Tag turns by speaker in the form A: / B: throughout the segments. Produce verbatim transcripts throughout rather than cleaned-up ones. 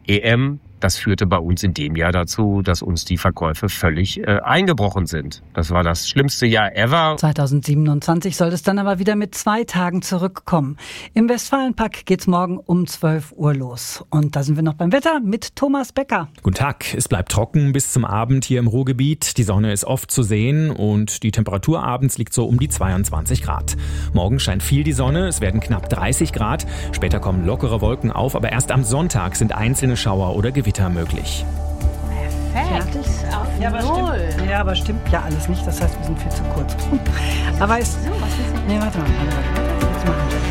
A: E M. Das führte bei uns in dem Jahr dazu, dass uns die Verkäufe völlig äh, eingebrochen sind. Das war das schlimmste Jahr ever.
B: zweitausendsiebenundzwanzig soll es dann aber wieder mit zwei Tagen zurückkommen. Im Westfalenpark geht's morgen um zwölf Uhr los. Und da sind wir noch beim Wetter mit Thomas Becker.
C: Guten Tag. Es bleibt trocken bis zum Abend hier im Ruhrgebiet. Die Sonne ist oft zu sehen und die Temperatur abends liegt so um die zweiundzwanzig Grad. Morgen scheint viel die Sonne. Es werden knapp dreißig Grad. Später kommen lockere Wolken auf, aber erst am Sonntag sind einzelne Schauer oder Gewitter möglich.
D: Perfekt. Auf
B: Ja, aber
D: Null.
B: stimmt, ja, aber stimmt ja alles nicht. Das heißt, wir sind viel zu kurz. Aber ist...
D: So, was ist denn?
B: Nee, warte mal. Jetzt machen wir.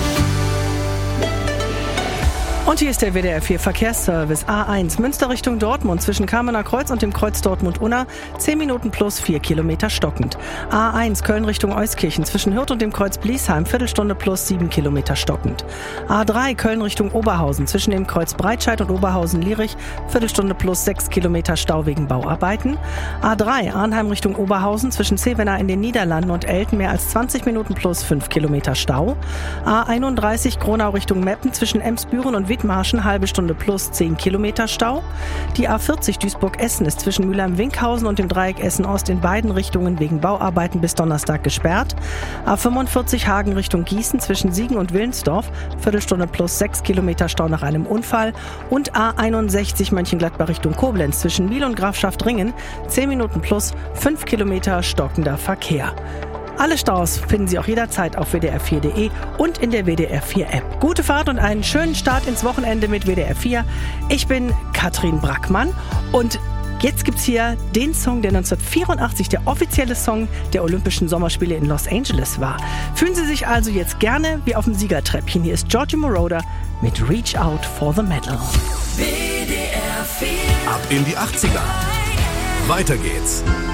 E: Und hier ist der W D R vier Verkehrsservice. A eins Münster Richtung Dortmund zwischen Kamener Kreuz und dem Kreuz Dortmund-Unna. zehn Minuten plus vier Kilometer stockend. A eins Köln Richtung Euskirchen zwischen Hürth und dem Kreuz Bliesheim. Viertelstunde plus sieben Kilometer stockend. A drei Köln Richtung Oberhausen zwischen dem Kreuz Breitscheid und Oberhausen-Lierich. Viertelstunde plus sechs Kilometer Stau wegen Bauarbeiten. A drei Arnheim Richtung Oberhausen zwischen Zevenaar in den Niederlanden und Elten mehr als zwanzig Minuten plus fünf Kilometer Stau. A einunddreißig Gronau Richtung Meppen zwischen Emsbüren und Wittmarschen halbe Stunde plus zehn Kilometer Stau. Die A vierzig Duisburg-Essen ist zwischen Mülheim-Winkhausen und dem Dreieck Essen-Ost in beiden Richtungen wegen Bauarbeiten bis Donnerstag gesperrt. A fünfundvierzig Hagen Richtung Gießen zwischen Siegen und Willensdorf, Viertelstunde plus sechs Kilometer Stau nach einem Unfall. Und A einundsechzig Mönchengladbach Richtung Koblenz zwischen Miel und Grafschaft-Ringen, zehn Minuten plus fünf Kilometer stockender Verkehr. Alle Staus finden Sie auch jederzeit auf w d r vier punkt d e und in der W D R vier App. Gute Fahrt und einen schönen Start ins Wochenende mit W D R vier. Ich bin Katrin Brackmann und jetzt gibt's hier den Song, der neunzehnhundertvierundachtzig der offizielle Song der Olympischen Sommerspiele in Los Angeles war. Fühlen Sie sich also jetzt gerne wie auf dem Siegertreppchen. Hier ist Giorgio Moroder mit Reach Out for the Medal.
F: W D R vier. Ab in die achtziger. Weiter geht's.